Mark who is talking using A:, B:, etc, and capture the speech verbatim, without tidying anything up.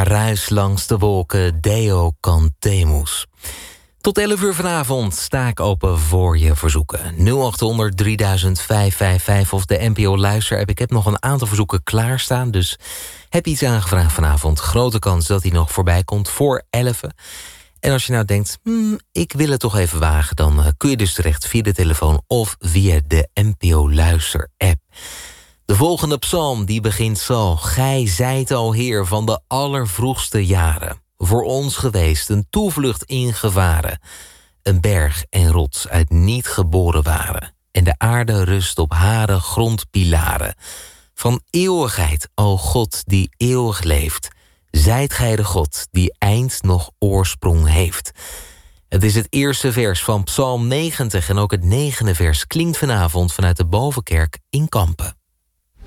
A: Ruis langs de wolken, Deo cantemus. Tot elf uur vanavond sta ik open voor je verzoeken. nul acht honderd drieduizend vijfhonderdvijfenvijftig of de N P O Luister-app. Ik heb nog een aantal verzoeken klaarstaan, dus heb iets aangevraagd vanavond. Grote kans dat hij nog voorbij komt voor elf. En als je nou denkt, hmm, ik wil het toch even wagen, dan uh, kun je dus terecht via de telefoon of via de N P O Luister-app. De volgende psalm die begint zo. Gij zijt, o Heer, van de allervroegste jaren voor ons geweest, een toevlucht in gevaren. Een berg en rots uit niet geboren waren. En de aarde rust op hare grondpilaren. Van eeuwigheid, o God, die eeuwig leeft. Zijt gij de God die eind nog oorsprong heeft. Het is het eerste vers van Psalm negentig en ook het negende vers klinkt vanavond vanuit de Bovenkerk in Kampen.